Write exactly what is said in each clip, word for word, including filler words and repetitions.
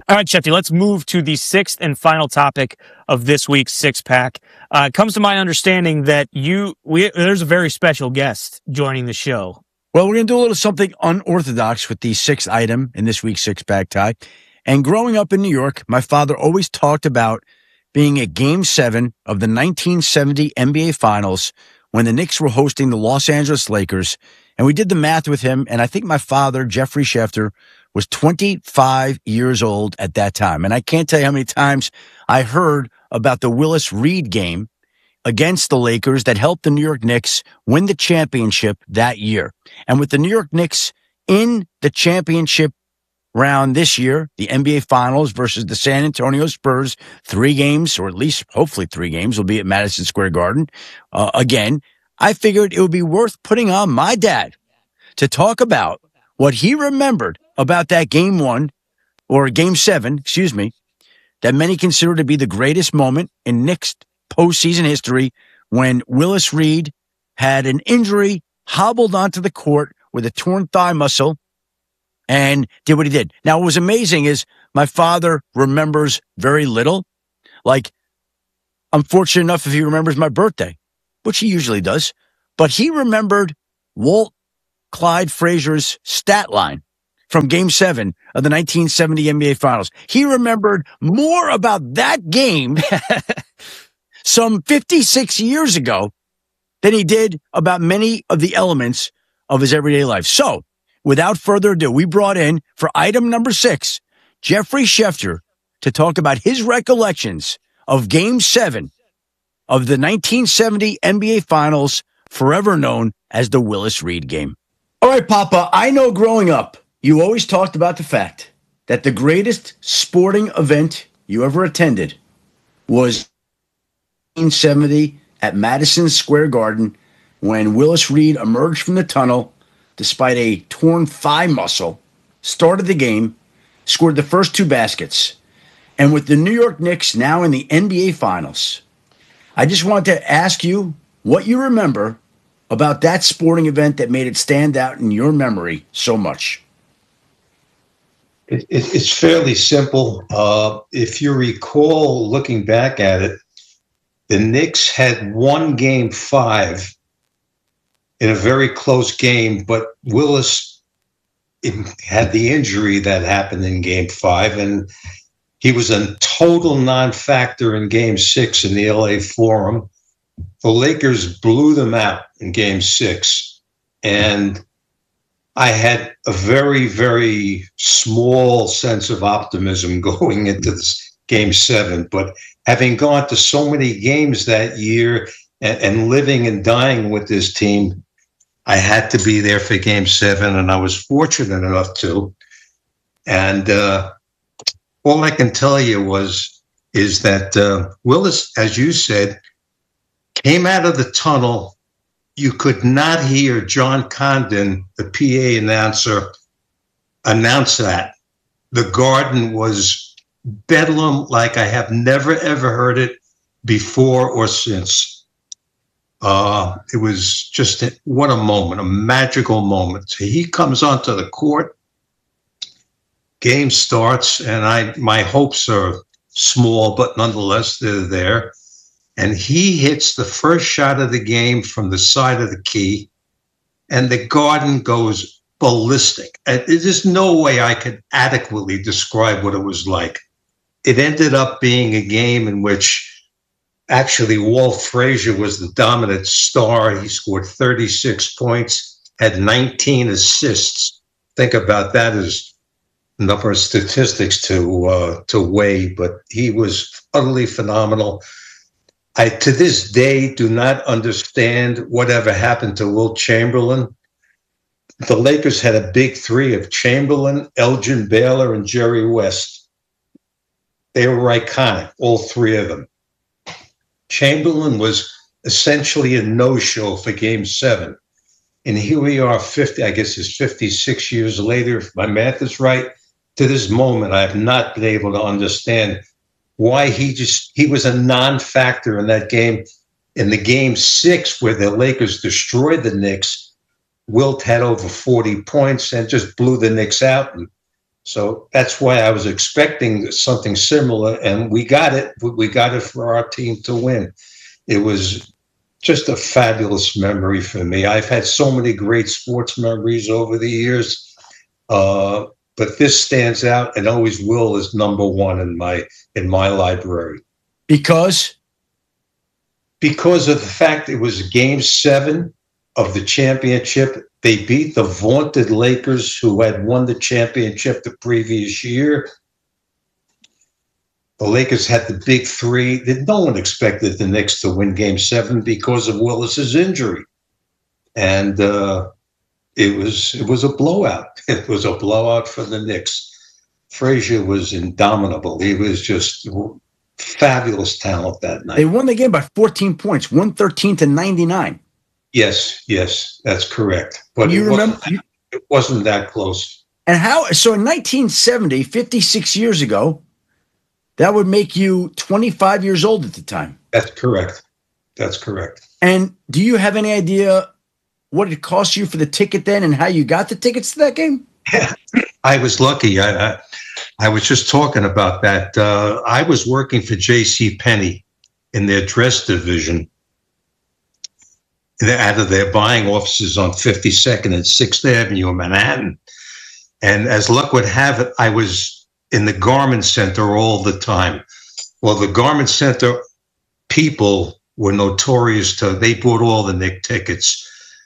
All right, Shefty, let's move to the sixth and final topic of this week's Six Pack. Uh, it comes to my understanding that you, we, there's a very special guest joining the show. Well, we're going to do a little something unorthodox with the sixth item in this week's Six Pack, Ty. And growing up in New York, my father always talked about being at Game seven of the nineteen seventy N B A Finals when the Knicks were hosting the Los Angeles Lakers. And we did the math with him, and I think my father, Jeffrey Schefter, was twenty-five years old at that time. And I can't tell you how many times I heard about the Willis Reed game against the Lakers that helped the New York Knicks win the championship that year. And with the New York Knicks in the championship round this year, the N B A Finals versus the San Antonio Spurs, three games, or at least hopefully three games, will be at Madison Square Garden. Uh, again, I figured it would be worth putting on my dad to talk about what he remembered about that game one, or game seven, excuse me, that many consider to be the greatest moment in Knicks postseason history, when Willis Reed had an injury, hobbled onto the court with a torn thigh muscle, and did what he did. Now, what was amazing is my father remembers very little. Like, I'm fortunate enough if he remembers my birthday, which he usually does, but he remembered Walt Clyde Frazier's stat line from Game seven of the nineteen seventy N B A Finals. He remembered more about that game some fifty-six years ago than he did about many of the elements of his everyday life. So, without further ado, we brought in, for item number six, Jeffrey Schefter to talk about his recollections of Game seven of the nineteen seventy N B A Finals, forever known as the Willis Reed game. All right, Papa, I know growing up, you always talked about the fact that the greatest sporting event you ever attended was nineteen seventy at Madison Square Garden, when Willis Reed emerged from the tunnel despite a torn thigh muscle, started the game, scored the first two baskets. And with the New York Knicks now in the N B A Finals, I just want to ask you what you remember about that sporting event that made it stand out in your memory so much. It, it, it's fairly simple. Uh, if you recall, looking back at it, the Knicks had won Game five in a very close game, but Willis had the injury that happened in Game five, and he was a total non-factor in Game six in the L A Forum. The Lakers blew them out in Game six, and I had a very, very small sense of optimism going into this Game seven. But having gone to so many games that year and, and living and dying with this team, I had to be there for Game seven, and I was fortunate enough to. And uh, all I can tell you was is that uh, Willis, as you said, came out of the tunnel. You could not hear John Condon, the P A announcer, announce that. The Garden was bedlam like I have never, ever heard it before or since. Uh, it was just, a, what a moment, a magical moment. So he comes onto the court, game starts, and I my hopes are small, but nonetheless, they're there. And he hits the first shot of the game from the side of the key, and the Garden goes ballistic. There's no way I could adequately describe what it was like. It ended up being a game in which actually Walt Frazier was the dominant star. He scored thirty-six points, had nineteen assists. Think about that as a number of statistics to uh, to weigh, but he was utterly phenomenal. I, to this day, do not understand whatever happened to Wilt Chamberlain. The Lakers had a big three of Chamberlain, Elgin Baylor, and Jerry West. They were iconic, all three of them. Chamberlain was essentially a no-show for Game seven. And here we are, fifty, I guess it's fifty-six years later, if my math is right. To this moment, I have not been able to understand why he just, he was a non-factor in that game. In the Game six, where the Lakers destroyed the Knicks, Wilt had over forty points and just blew the Knicks out. And So that's why I was expecting something similar, and we got it. We got it for our team to win. It was just a fabulous memory for me. I've had so many great sports memories over the years, uh, but this stands out and always will as number one in my in my library. Because? Because of the fact it was game seven of the championship. They beat the vaunted Lakers, who had won the championship the previous year. The Lakers had the big three. No one expected the Knicks to win game seven because of Willis's injury. And uh, it was it was a blowout. It was a blowout for the Knicks. Frazier was indomitable. He was just fabulous talent that night. They won the game by fourteen points, one thirteen to ninety-nine. Yes, yes, that's correct. But you it remember wasn't, it wasn't that close. And how? So in nineteen seventy, fifty-six years ago, that would make you twenty-five years old at the time. That's correct. That's correct. And do you have any idea what it cost you for the ticket then, and how you got the tickets to that game? Yeah, I was lucky. I, I I was just talking about that. Uh, I was working for J C Penney in their dress division, out of their buying offices on fifty-second and sixth Avenue in Manhattan. And as luck would have it, I was in the garment center all the time. Well, the garment center people were notorious to, they bought all the Knick tickets.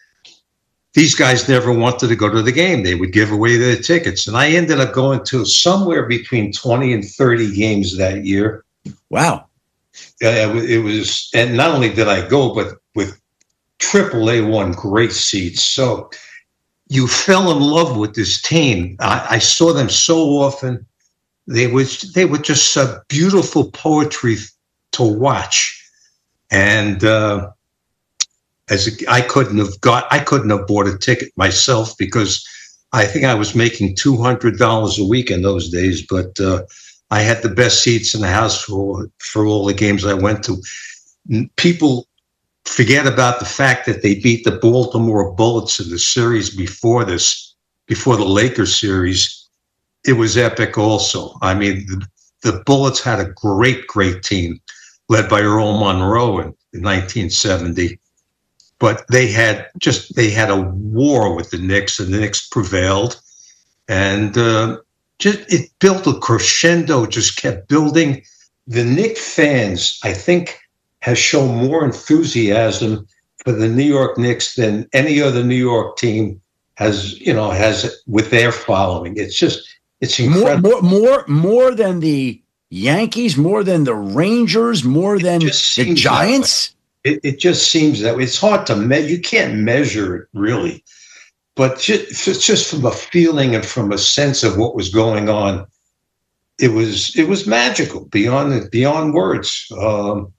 These guys never wanted to go to the game. They would give away their tickets. And I ended up going to somewhere between twenty and thirty games that year. Wow. Uh, it was, and not only did I go, but with triple A one great seats. So you fell in love with this team. I, I saw them so often. They were, they were just uh, beautiful poetry to watch. And uh, as a, I couldn't have got, I couldn't have bought a ticket myself because I think I was making two hundred dollars a week in those days. But uh, I had the best seats in the house for for all the games I went to. People forget about the fact that they beat the Baltimore Bullets in the series before this, before the Lakers series. It was epic also. I mean, the, the Bullets had a great, great team led by Earl Monroe in, in nineteen seventy. But they had just, they had a war with the Knicks, and the Knicks prevailed. And uh, just it built a crescendo, just kept building. The Knicks fans, I think, has shown more enthusiasm for the New York Knicks than any other New York team has, you know, has with their following. It's just, it's incredible. More, more, more, more than the Yankees, more than the Rangers, more than the Giants. It, it just seems that way. It's hard to measure. You can't measure it really, but just, just from a feeling and from a sense of what was going on, it was it was magical beyond beyond words. Um,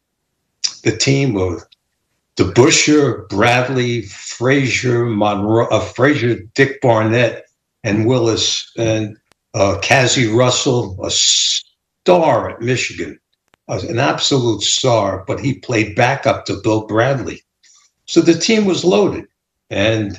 the team of DeBusschere, Bradley, Frazier, Monroe, uh, Frazier, Dick Barnett, and Willis, and uh, Cazzie Russell, a star at Michigan. An absolute star, but he played backup to Bill Bradley. So the team was loaded. And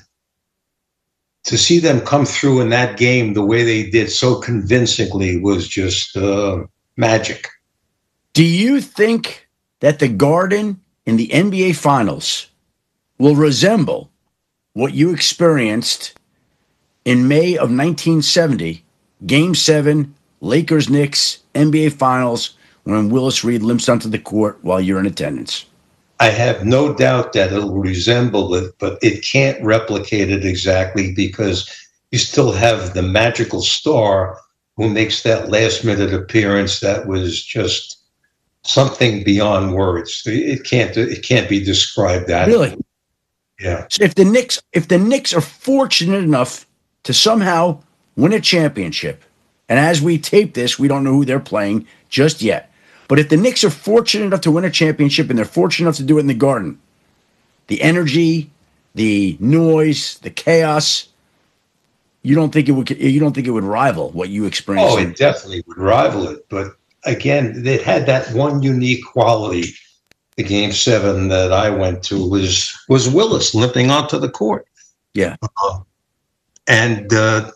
to see them come through in that game the way they did so convincingly was just uh, magic. Do you think that the Garden in the N B A Finals will resemble what you experienced in May of nineteen seventy, Game seven, Lakers-Knicks, N B A Finals, when Willis Reed limps onto the court while you're in attendance? I have no doubt that it'll resemble it, but it can't replicate it exactly because you still have the magical star who makes that last minute appearance that was just something beyond words. It can't it can't be described that. Really? Yeah. So if the Knicks if the Knicks are fortunate enough to somehow win a championship, and as we tape this, we don't know who they're playing just yet. But if the Knicks are fortunate enough to win a championship, and they're fortunate enough to do it in the Garden, the energy, the noise, the chaos, you don't think it would you don't think it would rival what you experienced? Oh, it definitely would rival it. But again, it had that one unique quality. The game seven that I went to was was Willis limping onto the court. Yeah. Uh, and uh,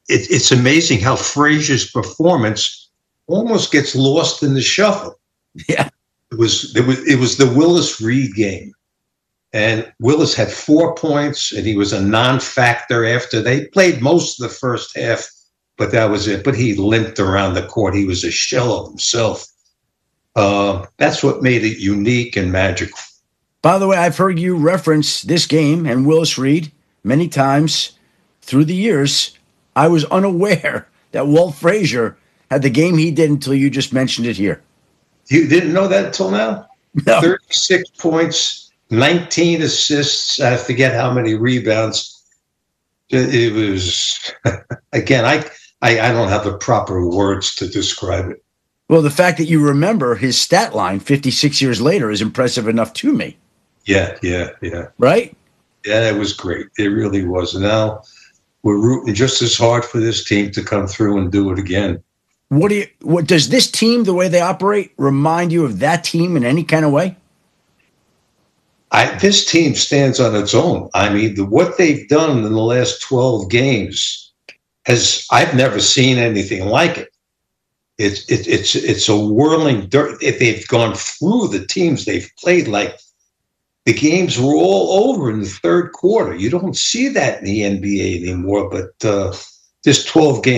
it, it's amazing how Frazier's performance almost gets lost in the shuffle. Yeah. It was, it was, it was the Willis Reed game. And Willis had four points, and he was a non-factor after they played most of the first half, but that was it. But he limped around the court. He was a shell of himself. Uh, that's what made it unique and magical. By the way, I've heard you reference this game and Willis Reed many times through the years. I was unaware that Walt Frazier had the game he did until you just mentioned it here. You didn't know that until now? No. thirty-six points, nineteen assists. I forget how many rebounds. It, it was, again, I, I, I don't have the proper words to describe it. Well, the fact that you remember his stat line fifty-six years later is impressive enough to me. Yeah, yeah, yeah. Right? Yeah, it was great. It really was. Now we're rooting just as hard for this team to come through and do it again. What do you, what does this team, the way they operate, remind you of that team in any kind of way? I, this team stands on its own. I mean, the, what they've done in the last twelve games has, I've never seen anything like it. It's it, it's it's a whirling dirt. If they've gone through the teams they've played, like the games were all over in the third quarter. You don't see that in the N B A anymore. But uh, this twelve game